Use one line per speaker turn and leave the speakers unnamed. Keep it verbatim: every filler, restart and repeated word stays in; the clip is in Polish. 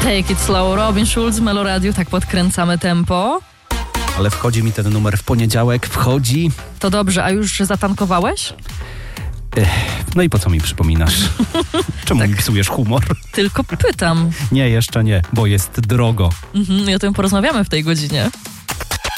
Take It Slow, Robin Schulz, Meloradiu, tak podkręcamy tempo.
Ale wchodzi mi ten numer w poniedziałek, wchodzi.
To dobrze, a już zatankowałeś?
Ech, no i po co mi przypominasz? Czemu
Tak.
mi psujesz humor?
Tylko pytam.
Nie, jeszcze nie, bo jest drogo.
Mhm, i o tym porozmawiamy w tej godzinie.